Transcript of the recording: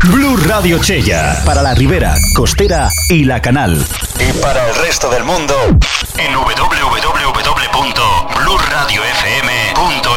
Blu Radio Chella, para la Ribera, Costera y La Canal. Y para el resto del mundo, en www.bluradiofm.es.